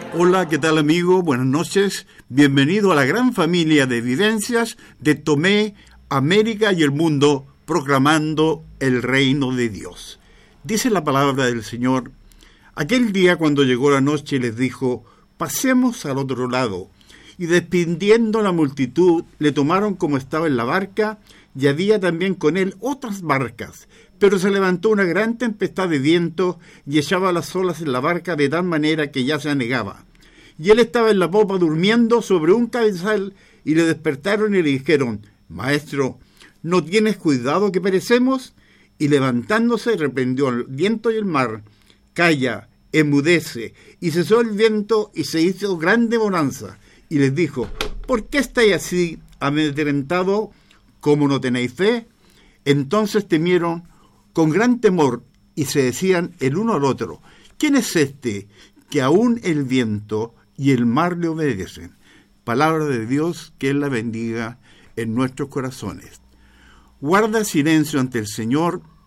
Hola, ¿qué tal amigo? Buenas noches. Bienvenido a la gran familia de vivencias de Tomé, América y el mundo, proclamando el reino de Dios. Dice la palabra del Señor: aquel día cuando llegó la noche les dijo: pasemos al otro lado. Y despidiendo la multitud, le tomaron como estaba en la barca, y había también con él otras barcas. Pero se levantó una gran tempestad de viento y echaba las olas en la barca de tal manera que ya se anegaba. Y él estaba en la popa durmiendo sobre un cabezal, y le despertaron y le dijeron: Maestro, ¿no tienes cuidado que perecemos? Y levantándose reprendió al viento y el mar: Calla, enmudece. Y cesó el viento y se hizo grande bonanza. Y les dijo: ¿por qué estáis así amedrentados? ¿Cómo no tenéis fe? Entonces temieron con gran temor y se decían el uno al otro: ¿quién es este que aún el viento y el mar le obedecen? Palabra de Dios, que Él la bendiga en nuestros corazones. Guarda silencio ante el Señor